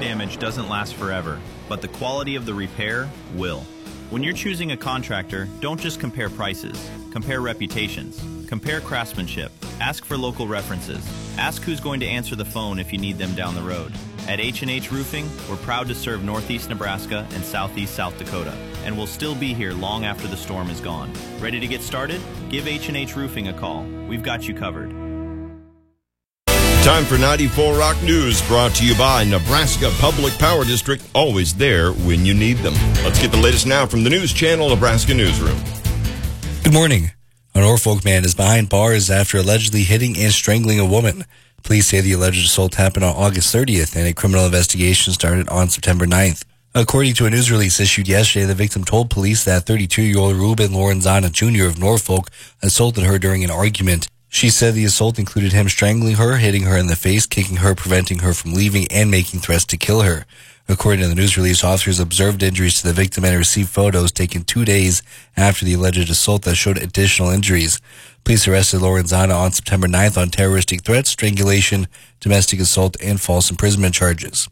damage doesn't last forever, but the quality of the repair will. When you're choosing a contractor, don't just compare prices. Compare reputations. Compare craftsmanship. Ask for local references. Ask who's going to answer the phone if you need them down the road. At H&H Roofing, we're proud to serve Northeast Nebraska and Southeast South Dakota, and we'll still be here long after the storm is gone. Ready to get started? Give H&H Roofing a call. We've got you covered. Time for 94 Rock News, brought to you by Nebraska Public Power District, always there when you need them. Let's get the latest now from the News Channel Nebraska Newsroom. Good morning. A Norfolk man is behind bars after allegedly hitting and strangling a woman. Police say the alleged assault happened on August 30th, and a criminal investigation started on September 9th. According to a news release issued yesterday, the victim told police that 32-year-old Ruben Lorenzana Jr. of Norfolk assaulted her during an argument. She said the assault included him strangling her, hitting her in the face, kicking her, preventing her from leaving, and making threats to kill her. According to the news release, officers observed injuries to the victim and received photos taken 2 days after the alleged assault that showed additional injuries. Police arrested Lorenzana on September 9th on terroristic threats, strangulation, domestic assault, and false imprisonment charges.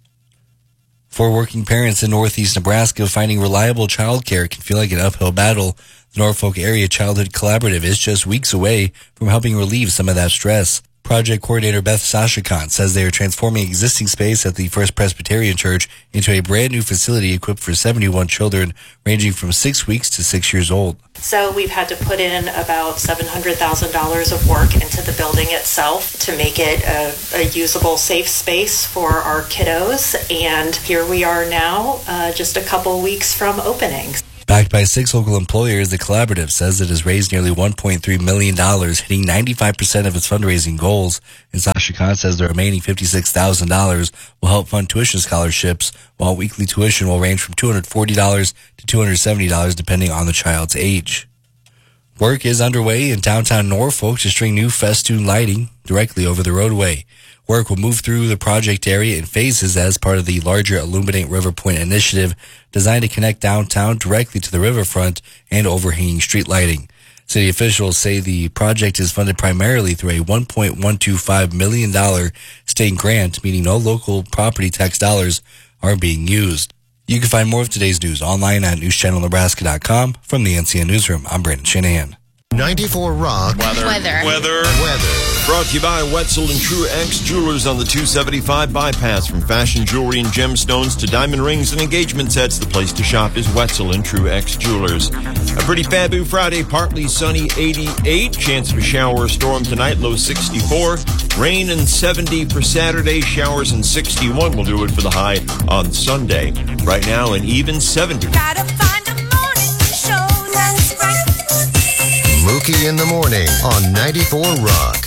For working parents in Northeast Nebraska, finding reliable childcare can feel like an uphill battle. The Norfolk Area Childhood Collaborative is just weeks away from helping relieve some of that stress. Project coordinator Beth Sashikant says they are transforming existing space at the First Presbyterian Church into a brand new facility equipped for 71 children ranging from 6 weeks to 6 years old. So we've had to put in about $700,000 of work into the building itself to make it a usable, safe space for our kiddos. And here we are now, just a couple weeks from opening. Backed by 6 local employers, the collaborative says it has raised nearly $1.3 million, hitting 95% of its fundraising goals. And Sasha Khan says the remaining $56,000 will help fund tuition scholarships, while weekly tuition will range from $240 to $270 depending on the child's age. Work is underway in downtown Norfolk to string new festoon lighting directly over the roadway. Work will move through the project area in phases as part of the larger Illuminate River Point initiative designed to connect downtown directly to the riverfront and overhanging street lighting. City officials say the project is funded primarily through a $1.125 million state grant, meaning no local property tax dollars are being used. You can find more of today's news online at newschannelnebraska.com. From the NCN Newsroom, I'm Brandon Shanahan. 94 Rock. Weather. Brought to you by Wetzel and Truex Jewelers on the 275 bypass. From fashion jewelry and gemstones to diamond rings and engagement sets, the place to shop is Wetzel and Truex Jewelers. A pretty Fabu Friday, partly sunny 88. Chance of a shower or storm tonight, low 64. Rain and 70 for Saturday. Showers and 61 will do it for the high on Sunday. Right now, an even 70. Gotta find a morning show that's right. Mookie in the morning on 94 Rock.